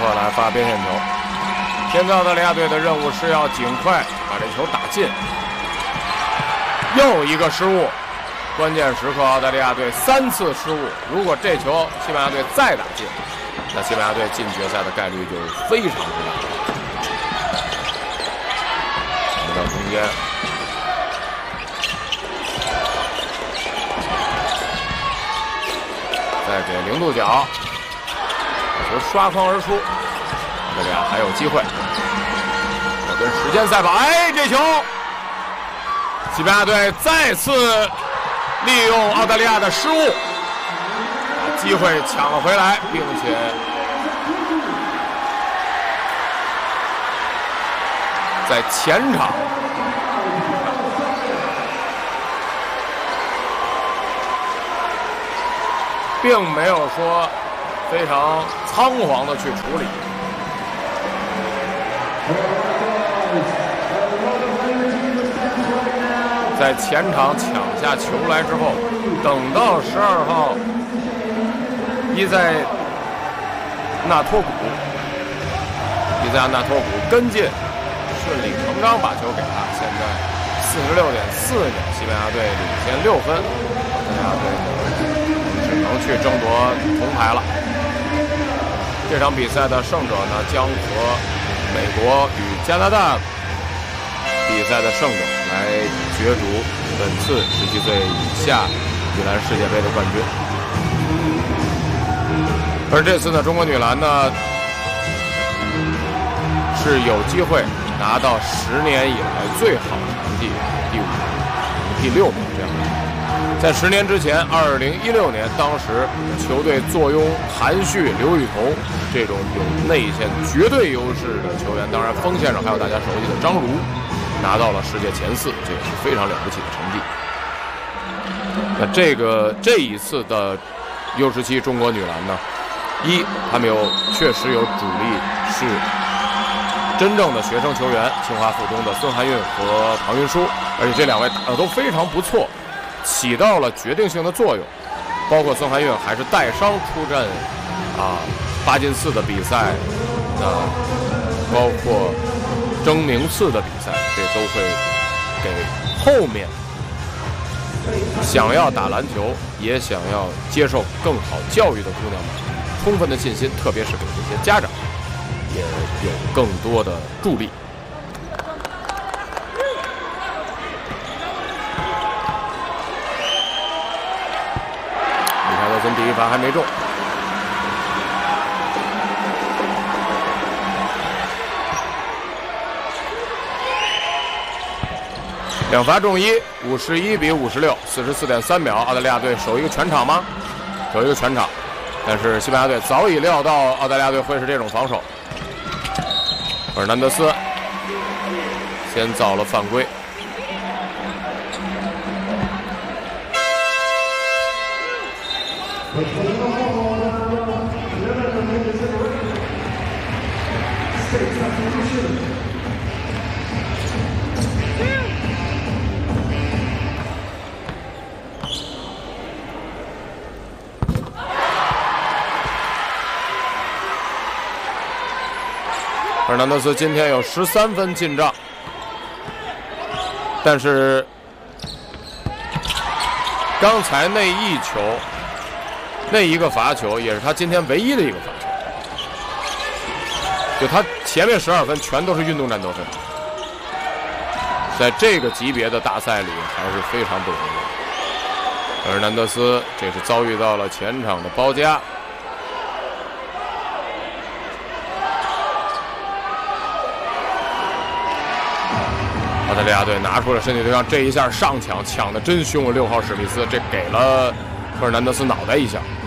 克来发边线球。现在澳大利亚队的任务是要尽快把这球打进。又一个失误，关键时刻澳大利亚队3次失误。如果这球西班牙队再打进，那西班牙队进决赛的概率就非常之大。回到中间，再给零度角，球刷筐而出，澳大利亚还有机会。要跟时间赛跑，哎，这球，西班牙队再次利用澳大利亚的失误，把机会抢了回来，并且在前场并没有说非常仓皇的去处理。在前场抢下球来之后，等到12号伊塞纳托古跟进，顺理成章把球给他。现在46.4秒，西班牙队领先6分，澳大利亚队只能去争夺铜牌了。这场比赛的胜者呢，将和美国与加拿大比赛的胜者来角逐本次17岁以下女篮世界杯的冠军。而这次呢，中国女篮呢是有机会拿到10年以来最好成绩第5名、第6名这样的。在10年之前，2016年，当时球队坐拥韩旭、刘雨桐这种有内线绝对优势的球员，当然锋线上还有大家熟悉的张如，拿到了世界前4，这也是非常了不起的成绩。那这一次的U17中国女篮呢，他们确实有主力是真正的学生球员，清华附中的孙涵韵和庞云舒，而且这2位打得都非常不错，起到了决定性的作用。包括孙涵韵还是带伤出战8进4的比赛，包括争名次的比赛，这都会给后面想要打篮球也想要接受更好教育的姑娘们充分的信心，特别是给这些家长也有更多的助力。米凯德森第一罚还没中，2罚中1，51比56，44.3秒，澳大利亚队守一个全场吗？守一个全场，但是西班牙队早已料到澳大利亚队会是这种防守。费尔南德斯先造了犯规。费尔南德斯今天有13分进账，但是刚才那一球，那一个罚球也是他今天唯一的一个罚球，就他前面12分全都是运动战得分，在这个级别的大赛里还是非常不容易的。费尔南德斯这是遭遇到了前场的包夹。澳大利亚队拿出了身体对抗，这一下上抢的真凶，6号史密斯，这给了费尔南德斯脑袋一下。